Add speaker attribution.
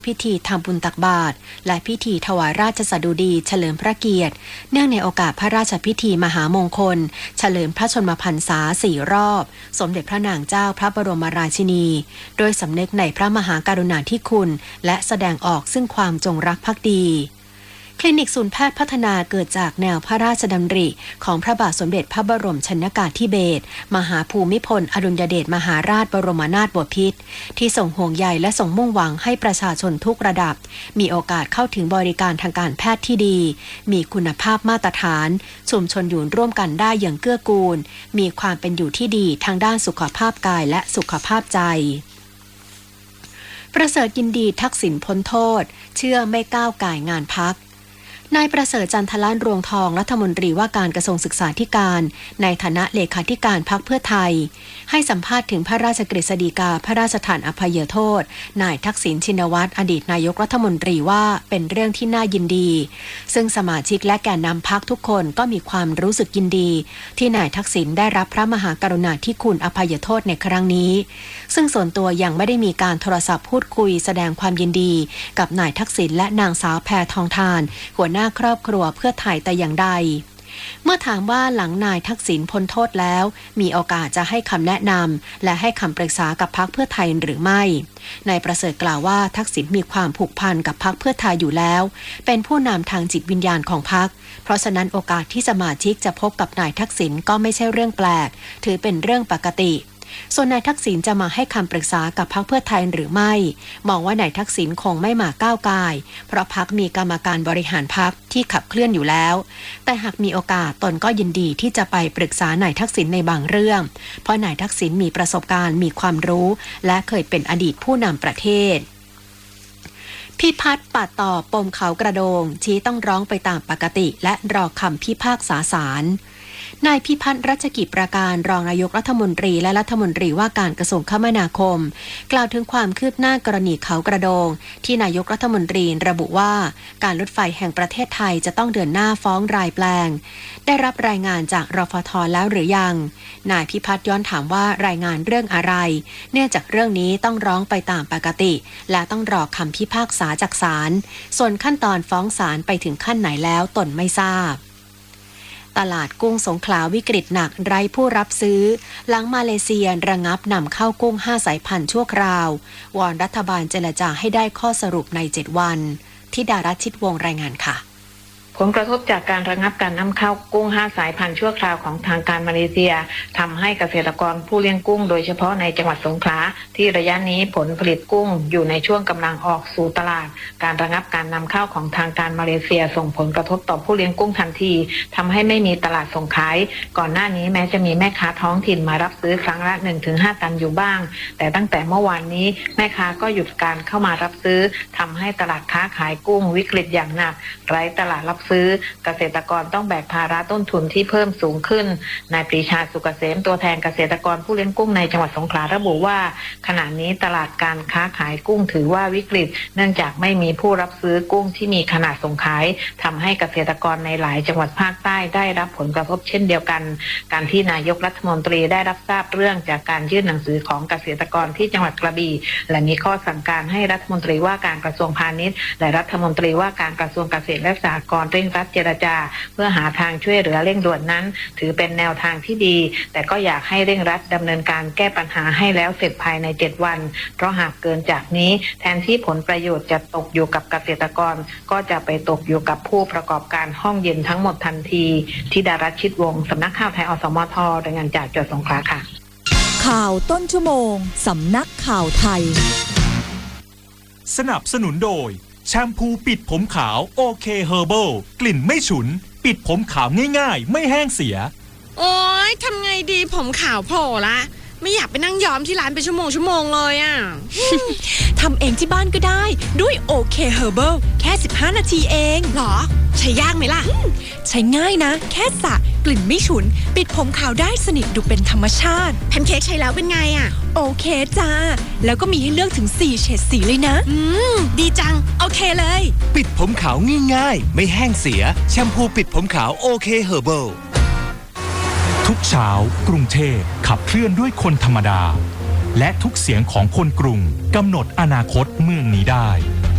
Speaker 1: พิธีทำบุญตักบาตรและพิธีถวายราชสดุดีเฉลิมพระเกียรติเนื่องในโอกาสพระราชพิธีมหามงคลเฉลิมพระชนมพรรษา4 รอบสมเด็จพระนางเจ้าพระบรมราชินีโดยสำนึกในพระมหากรุณาธิคุณและแสดงออกซึ่งความจงรักภักดีคลินิกศูนย์แพทย์พัฒนาเกิดจากแนวพระราชดำริของพระบาทสมเด็จพระบรมชนกาธิเบศรมหาภูมิพลอดุลยเดชมหาราชบรมนาถบพิตรที่ทรงห่วงใยและทรงมุ่งหวังให้ประชาชนทุกระดับมีโอกาสเข้าถึงบริการทางการแพทย์ที่ดีมีคุณภาพมาตรฐานชุมชนอยู่ร่วมกันได้อย่างเกื้อกูลมีความเป็นอยู่ที่ดีทางด้านสุขภาพกายและสุขภาพใจประเสริฐยินดีทักษิณพ้นโทษเชื่อไม่ก้าวก่ายงานพรรคนายประเสริฐจันทล้านรวงทองรัฐมนตรีว่าการกระทรวงศึกษาธิการในฐานะเลขาธิการพรรคเพื่อไทยให้สัมภาษณ์ถึงพระราชกฤษฎีกาพระราชทานอภัยโทษนายทักษิณชินวัตรอดีตนายกรัฐมนตรีว่าเป็นเรื่องที่น่ายินดีซึ่งสมาชิกและแกนนำพรรคทุกคนก็มีความรู้สึกยินดีที่นายทักษิณได้รับพระมหากรุณาธิคุณอภัยโทษในครั้งนี้ซึ่งส่วนตัวยังไม่ได้มีการโทรศัพท์พูดคุยแสดงความยินดีกับนายทักษิณและนางสาวแพทองธารหัวหน้าครอบครัวเพื่อไทยแต่อย่างใดเมื่อถามว่าหลังนายทักษิณพ้นโทษแล้วมีโอกาสจะให้คำแนะนำและให้คำปรึกษากับพรรคเพื่อไทยหรือไม่นายประเสริฐกล่าวว่าทักษิณมีความผูกพันกับพรรคเพื่อไทยอยู่แล้วเป็นผู้นำทางจิตวิญญาณของพรรคเพราะฉะนั้นโอกาสที่สมาชิกจะพบกับนายทักษิณก็ไม่ใช่เรื่องแปลกถือเป็นเรื่องปกติส่วนนายทักษิณจะมาให้คำปรึกษากับพรรคเพื่อไทยหรือไม่มองว่านายทักษิณคงไม่มาก้าวก่ายเพราะพรรคมีกรรมการบริหารพรรคที่ขับเคลื่อนอยู่แล้วแต่หากมีโอกาสตนก็ยินดีที่จะไปปรึกษานายทักษิณในบางเรื่องเพราะนายทักษิณมีประสบการณ์มีความรู้และเคยเป็นอดีตผู้นำประเทศพิพัฒน์ปัดต่อปมเขากระโดงชี้ต้องร้องไปตามปกติและรอคำพิพากษาศาลนายพิพัฒน์รัชกิจประการรองนายกรัฐมนตรีและรัฐมนตรีว่าการกระทรวงคมนาคมกล่าวถึงความคืบหน้ากรณีเขากระโดงที่นายกรัฐมนตรีระบุว่าการรถไฟแห่งประเทศไทยจะต้องเดินหน้าฟ้องรายแปลงได้รับรายงานจากรฟท.แล้วหรือยังนายพิพัฒน์ย้อนถามว่ารายงานเรื่องอะไรเนื่องจากเรื่องนี้ต้องร้องไปตามปกติและต้องรอคำพิพากษาจากศาลส่วนขั้นตอนฟ้องศาลไปถึงขั้นไหนแล้วตนไม่ทราบตลาดกุ้งสงขลาวิกฤตหนักไร้ผู้รับซื้อหลังมาเลเซียระงับนำเข้ากุ้ง5 สายพันธุ์ชั่วคราววอนรัฐบาลเจรจาให้ได้ข้อสรุปใน7 วันธิดารัตน์ ชิดวงศ์รายงานค่ะ
Speaker 2: ผลกระทบจากการระงับการนำเข้ากุ้ง5 สายพันธุ์ชั่วคราวของทางการมาเลเซียทำให้เกษตรกรผู้เลี้ยงกุ้งโดยเฉพาะในจังหวัดสงขลาที่ระยะนี้ผลผลิตกุ้งอยู่ในช่วงกำลังออกสู่ตลาดการระงับการนำเข้าของทางการมาเลเซียส่งผลกระทบต่อผู้เลี้ยงกุ้งทันทีทำให้ไม่มีตลาดส่งขายก่อนหน้านี้แม้จะมีแม่ค้าท้องถิ่นมารับซื้อครั้งละ 1-5 ตันอยู่บ้างแต่ตั้งแต่เมื่อวานนี้แม่ค้าก็หยุดการเข้ามารับซื้อทำให้ตลาดค้าขายกุ้งวิกฤตอย่างหนักไร้ตลาดรับซื้อเกษตรกรต้องแบกภาระต้นทุนที่เพิ่มสูงขึ้นนายปรีชาสุกเกษมตัวแทนเกษตรกรผู้เลี้ยงกุ้งในจังหวัดสงขลาระบุว่าขณะนี้ตลาดการค้าขายกุ้งถือว่าวิกฤตเนื่องจากไม่มีผู้รับซื้อกุ้งที่มีขนาดส่งขายทำให้เกษตรกรในหลายจังหวัดภาคใต้ได้รับผลกระทบเช่นเดียวกันการที่นายกรัฐมนตรีได้รับทราบเรื่องจากการยื่นหนังสือของเกษตรกรที่จังหวัดกระบี่และมีข้อสั่งการให้รัฐมนตรีว่าการกระทรวงพาณิชย์และรัฐมนตรีว่าการกระทรวงเกษตรและสหกรณ์เร่งรัดเจรจาเพื่อหาทางช่วยเหลือเร่งด่วนนั้นถือเป็นแนวทางที่ดีแต่ก็อยากให้เร่งรัดดำเนินการแก้ปัญหาให้แล้วเสร็จภายใน7 วันเพราะหากเกินจากนี้แทนที่ผลประโยชน์จะตกอยู่กับเกษตรกรก็จะไปตกอยู่กับผู้ประกอบการห้องเย็นทั้งหมดทันทีธิดารัตน์ ชิดวงศ์สำนักข่าวไทยอสมทรายงานจากจังหวัดสงขลาค่ะ
Speaker 3: ข่าวต้นชั่วโมงสำนักข่าวไทย
Speaker 4: สนับสนุนโดยแชมพูปิดผมขาวโอเคเฮอร์เบิลกลิ่นไม่ฉุนปิดผมขาวง่ายๆไม่แห้งเสีย
Speaker 5: โอ๊ยทำไงดีผมขาวโผล่ละไม่อยากไปนั่งย้อมที่ร้านเป็นชั่วโมงเลยอ่ะ
Speaker 3: ทำเองที่บ้านก็ได้ด้วยโอเคเฮอร์เบิลแค่15 นาทีเอง
Speaker 5: หรอใช้ยากไหมล่ะ
Speaker 3: ใช้ง่ายนะแค่สระกลิ่นไม่ฉุนปิดผมขาวได้สนิทดูเป็นธรรมชาติ
Speaker 5: แพนเค้กใช้แล้วเป็นไงอ่ะ
Speaker 3: โอเคจ้าแล้วก็มีให้เลือกถึง4 เฉดสีเลยนะ
Speaker 5: ดีจังโอเคเลย
Speaker 6: ปิดผมขาวง่ายๆไม่แห้งเสียแชมพูปิดผมขาวโอเคเฮอร์เบิล
Speaker 4: ทุกเช้ากรุงเทพขับเคลื่อนด้วยคนธรรมดาและทุกเสียงของคนกรุงกำหนดอนาคตเมืองนี้ได้